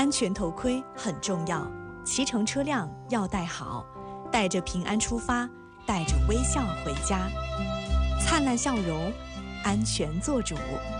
安全头盔很重要，骑乘车辆要戴好，带着平安出发，带着微笑回家。灿烂笑容，安全做主。